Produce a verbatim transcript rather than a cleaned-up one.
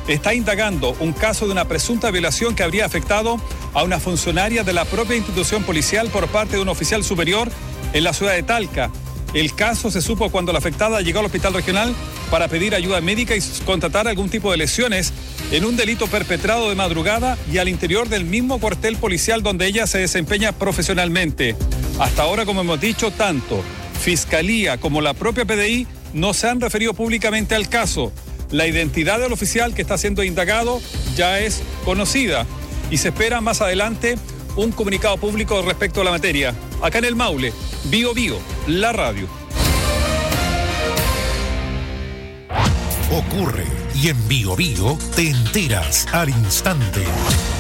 está indagando un caso de una presunta violación que habría afectado a una funcionaria de la propia institución policial por parte de un oficial superior en la ciudad de Talca. El caso se supo cuando la afectada llegó al hospital regional para pedir ayuda médica y constatar algún tipo de lesiones en un delito perpetrado de madrugada y al interior del mismo cuartel policial donde ella se desempeña profesionalmente. Hasta ahora, como hemos dicho, tanto Fiscalía como la propia P D I no se han referido públicamente al caso. La identidad del oficial que está siendo indagado ya es conocida y se espera más adelante un comunicado público respecto a la materia. Acá en el Maule, Bio Bio, la radio. Ocurre y en Bio Bio te enteras al instante.